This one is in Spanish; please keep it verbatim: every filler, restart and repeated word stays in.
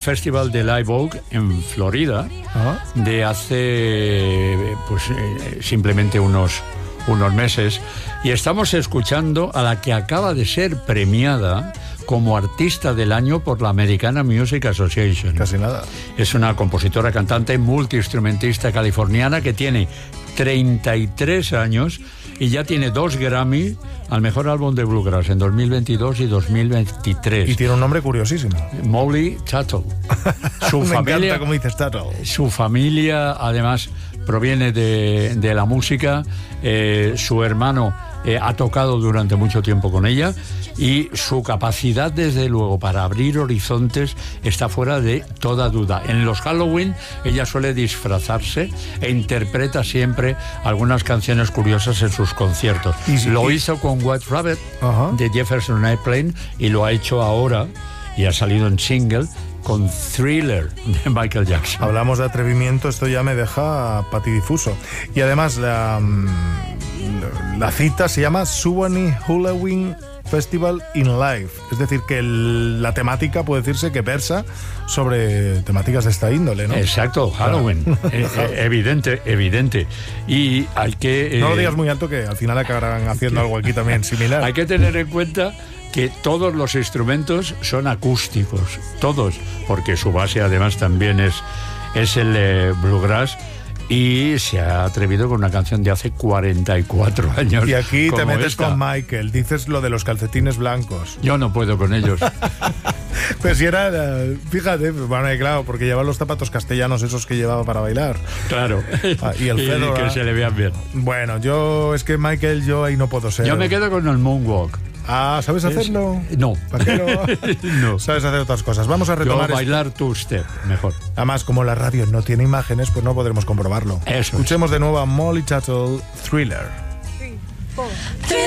Festival de Live Oak en Florida Ah. de hace pues eh, simplemente unos, unos meses, y estamos escuchando a la que acaba de ser premiada como artista del año por la Americana Music Association. Casi nada. Es una compositora, cantante, multiinstrumentista californiana que tiene treinta y tres años y ya tiene dos Grammy al mejor álbum de Bluegrass en dos mil veintidós y dos mil veintitrés. Y tiene un nombre curiosísimo. Molly Tuttle. Su Me familia, encanta cómo dices Tuttle. su familia, además, proviene de, de la música. Eh, su hermano eh, ha tocado durante mucho tiempo con ella y su capacidad, desde luego, para abrir horizontes está fuera de toda duda. En los Halloween ella suele disfrazarse e interpreta siempre algunas canciones curiosas en sus conciertos. Y si- Lo y- hizo con White Rabbit Ajá. de Jefferson Airplane y lo ha hecho ahora y ha salido en single con Thriller de Michael Jackson. Hablamos de atrevimiento, esto ya me deja patidifuso. Y además la, mm, la cita se llama Suwannee Halloween Festival in Life. Es decir, que el- la temática puede decirse que versa sobre temáticas de esta índole, ¿no? Exacto, Halloween. Eh, eh, evidente, evidente. Y hay que... eh, No lo digas muy alto, que al final acabarán haciendo algo aquí también similar. Hay que tener en cuenta que todos los instrumentos son acústicos, todos, porque su base además también es, es el eh, bluegrass, y se ha atrevido con una canción de hace cuarenta y cuatro años. Y aquí te como metes esta. con Michael, dices lo de los calcetines blancos. Yo no puedo con ellos. Pues si era, eh, fíjate, bueno, y claro, porque lleva los zapatos castellanos esos que llevaba para bailar. Claro. Ah, y el fedora. que se le vean bien. Bueno, yo, es que Michael, yo ahí no puedo ser. Yo me quedo con el moonwalk. Ah, ¿sabes hacerlo? No. Vaquero. No. Sabes hacer otras cosas. Vamos a Yo retomar esto. bailar tú usted, mejor. Además, como la radio no tiene imágenes, pues no podremos comprobarlo. Eso es. Escuchemos de nuevo a Molly Tuttle, Thriller. Three,